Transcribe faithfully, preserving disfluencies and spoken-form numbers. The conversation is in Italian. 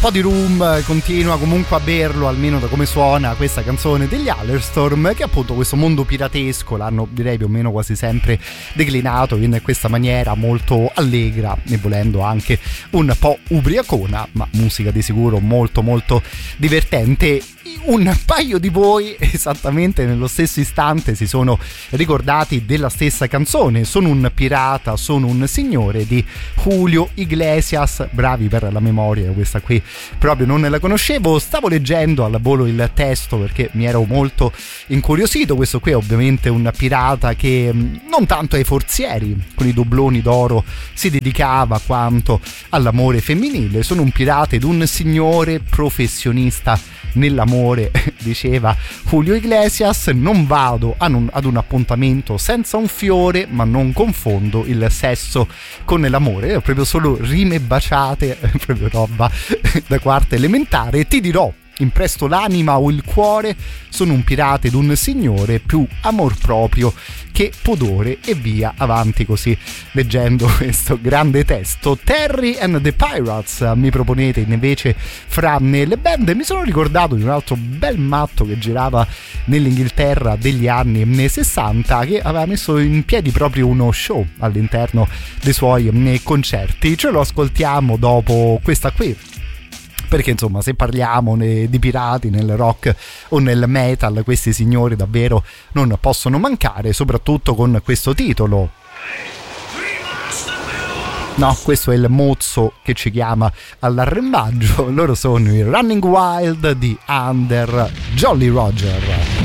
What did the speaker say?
po' di room continua comunque a berlo, almeno da come suona questa canzone degli Halestorm, che appunto questo mondo piratesco l'hanno, direi, più o meno quasi sempre declinato in questa maniera molto allegra e volendo anche un po' ubriacona, ma musica di sicuro molto molto divertente. Un paio di voi esattamente nello stesso istante si sono ricordati della stessa canzone. Sono un pirata, sono un signore di Julio Iglesias. Bravi per la memoria, questa qui proprio non la conoscevo. Stavo leggendo al volo il testo perché mi ero molto incuriosito. Questo qui è ovviamente un pirata che non tanto ai forzieri con i dobloni d'oro si dedicava quanto all'amore femminile. Sono un pirata ed un signore professionista nell'amore, diceva Julio Iglesias. Non vado ad un, ad un appuntamento senza un fiore, ma non confondo il sesso con l'amore. Ho proprio solo rime baciate, proprio roba da quarta elementare. Ti dirò, impresto l'anima o il cuore, sono un pirata ed un signore, più amor proprio che pudore, e via avanti così leggendo questo grande testo. Terry and the Pirates mi proponete invece fra le band. Mi sono ricordato di un altro bel matto che girava nell'Inghilterra degli anni sessanta, che aveva messo in piedi proprio uno show all'interno dei suoi concerti. Ce lo ascoltiamo dopo questa qui, perché insomma, se parliamo di pirati nel rock o nel metal, questi signori davvero non possono mancare, soprattutto con questo titolo. No, questo è il mozzo che ci chiama all'arrembaggio. Loro sono i Running Wild di Under Jolly Roger.